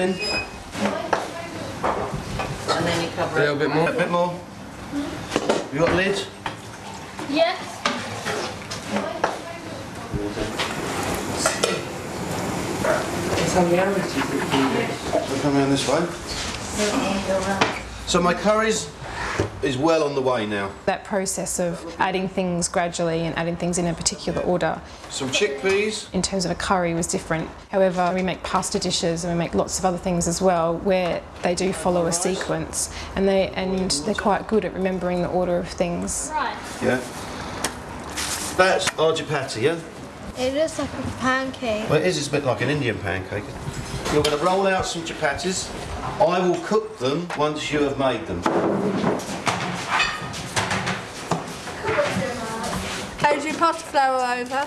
in. And then you cover A little bit more. A bit more. You got a lid? Yes. We'll come around this way. So my curries is well on the way now. That process of adding things gradually and adding things in a particular order. Some chickpeas. In terms of a curry was different. However, we make pasta dishes and we make lots of other things as well where they do follow a sequence and they're quite good at remembering the order of things. Right. Yeah. That's our chapati, yeah? It looks like a pancake. Well, it is. It's a bit like an Indian pancake. You're going to roll out some chapatis. I will cook them once you have made them. How do you pass the flour over?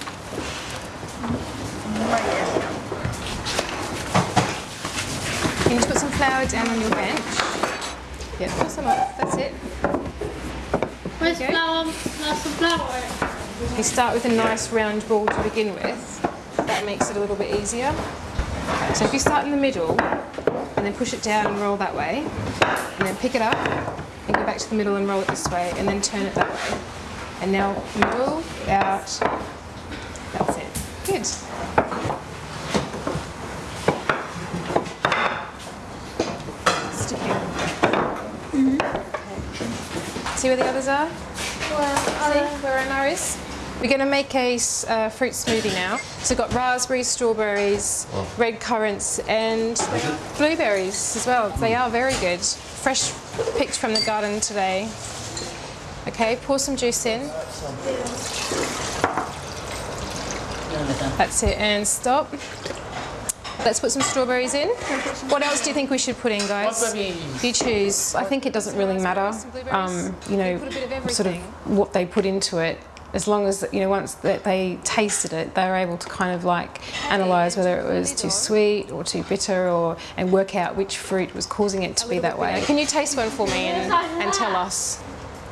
Can you just put some flour down on your bench? Yeah, put some up. That's it. Where's flour? That's the flour. You start with a nice round ball to begin with. That makes it a little bit easier. So if you start in the middle and then push it down and roll that way, and then pick it up and go back to the middle and roll it this way, and then turn it that way. And now middle, out. That's it. Good. Stick it. Okay. See where the others are? See where our is? We're going to make a fruit smoothie now. So we've got raspberries, strawberries, red currants and blueberries as well. They are very good. Fresh picked from the garden today. Okay, pour some juice in. That's it, and stop. Let's put some strawberries in. What else do you think we should put in, guys? You choose. I think it doesn't really matter, you know, sort of what they put into it. As long as, you know, once that they tasted it, they were able to kind of like analyse whether it was too sweet or too bitter, and work out which fruit was causing it to be that way. Can you taste one for me and tell us?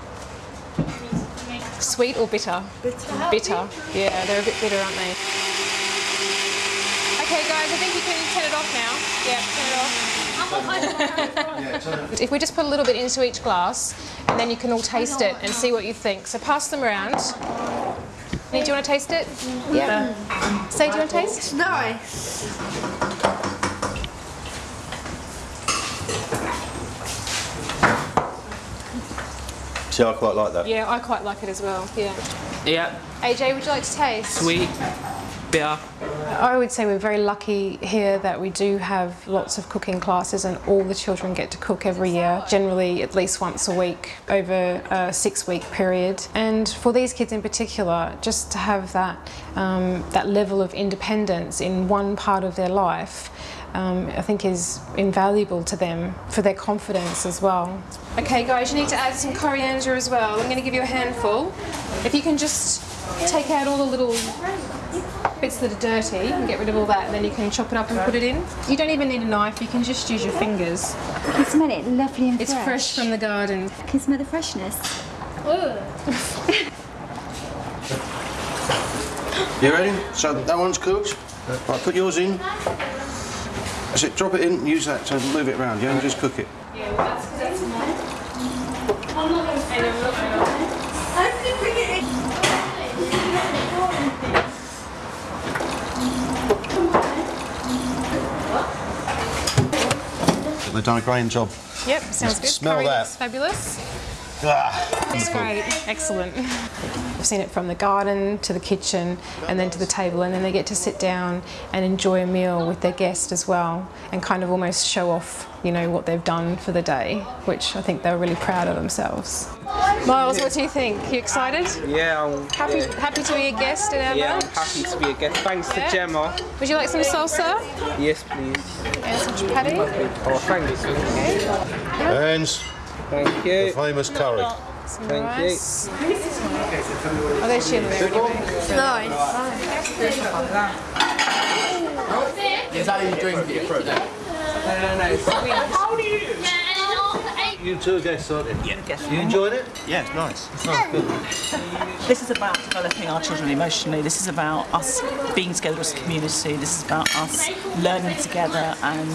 Sweet or bitter? Bitter. Bitter. Yeah, they're a bit bitter, aren't they? Okay, guys, I think you can turn it off now. Yeah, turn it off. If we just put a little bit into each glass, and then you can all taste it and see what you think. So pass them around. Do you want to taste it? Yeah. Say, do you want to taste? It's nice. See, I quite like that. Yeah, I quite like it as well. Yeah. Yeah. AJ, would you like to taste? Sweet. Bitter. I would say we're very lucky here that we do have lots of cooking classes and all the children get to cook every year, generally at least once a week over a 6-week period. And for these kids in particular, just to have that, that level of independence in one part of their life, I think is invaluable to them for their confidence as well. Okay guys, you need to add some coriander as well. I'm going to give you a handful. If you can just take out all the little bits that are dirty and get rid of all that, and then you can chop it up and put it in. You don't even need a knife, you can just use your fingers. You can smell it lovely and fresh. It's fresh from the garden. You can smell the freshness. You ready? So that one's cooked. Right, put yours in. That's it, drop it in, use that to move it around, yeah, and just cook it. Yeah, well, that's because that's mine. I'm not going to say them. I'm going to bring it in. They've done a great job. Yep, sounds good. Smell Curry that. looks fabulous. That's great, excellent. I've seen it from the garden to the kitchen and then to the table, and then they get to sit down and enjoy a meal with their guest as well and kind of almost show off, you know, what they've done for the day, which I think they're really proud of themselves. Miles, what do you think? You excited? Yeah, I'm happy to be a guest at our I'm lunch? happy to be a guest. Thanks to Gemma. Would you like some salsa? Yes, please. And some chapati? Oh, thanks. Okay. And Thank the you. famous curry. Some Thank rice. Oh, there's Sheila there anyway. It's nice. Is that how you drink it? Fruit? No. You two are guests, aren't you? Yeah, guests. You enjoying it? Yeah, it's nice. It's nice, good. This is about developing our children emotionally. This is about us being together as a community. This is about us learning together and